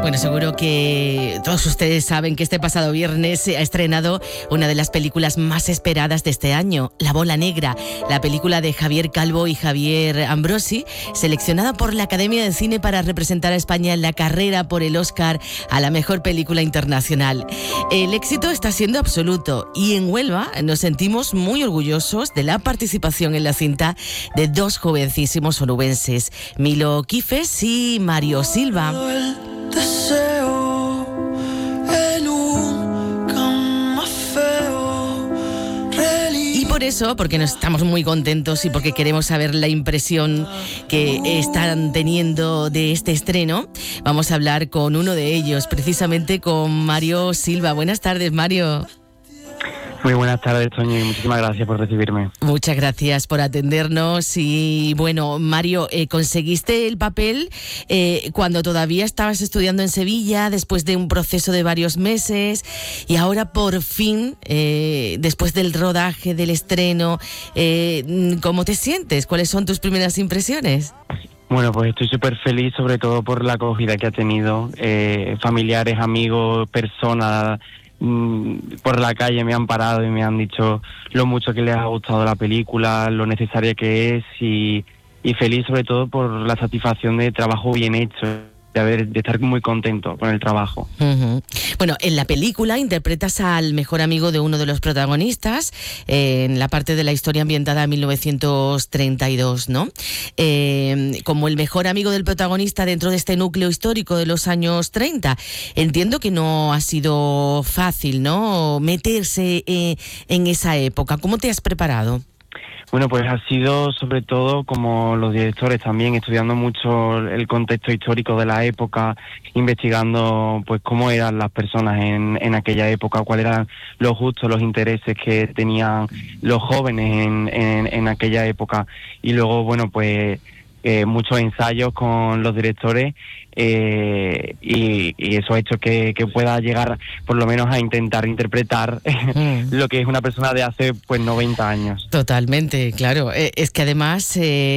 Bueno, seguro que todos ustedes saben que este pasado viernes se ha estrenado una de las películas más esperadas de este año, La Bola Negra, la película de Javier Calvo y Javier Ambrosi, seleccionada por la Academia de Cine para representar a España en la carrera por el Oscar a la mejor película internacional. El éxito está siendo absoluto y en Huelva nos sentimos muy orgullosos de la participación en la cinta de dos jovencísimos onubenses, Milo Quifes y Mario Silva. Y por eso, porque nos estamos muy contentos y porque queremos saber la impresión que están teniendo de este estreno, vamos a hablar con uno de ellos, precisamente con Mario Silva. Buenas tardes, Mario. Muy buenas tardes, Toño, y muchísimas gracias por recibirme. Muchas gracias por atendernos. Y bueno, Mario, conseguiste el papel cuando todavía estabas estudiando en Sevilla, después de un proceso de varios meses, y ahora por fin, después del rodaje, del estreno, ¿cómo te sientes? ¿Cuáles son tus primeras impresiones? Bueno, pues estoy súper feliz, sobre todo por la acogida que ha tenido. Familiares, amigos, personas por la calle me han parado y me han dicho lo mucho que les ha gustado la película, lo necesaria que es, y feliz sobre todo por la satisfacción de trabajo bien hecho, de estar muy contento con el trabajo. Uh-huh. Bueno, en la película interpretas al mejor amigo de uno de los protagonistas, en la parte de la historia ambientada en 1932, ¿no? Como el mejor amigo del protagonista dentro de este núcleo histórico de los años 30. Entiendo que no ha sido fácil, ¿no?, meterse en esa época. ¿Cómo te has preparado? Bueno, pues ha sido sobre todo, como los directores también, estudiando mucho el contexto histórico de la época, investigando pues cómo eran las personas en aquella época, cuáles eran los gustos, los intereses que tenían los jóvenes en aquella época. Y luego, bueno, pues muchos ensayos con los directores, y eso ha hecho que pueda llegar por lo menos a intentar interpretar lo que es una persona de hace pues 90 años. Totalmente, claro. Es que además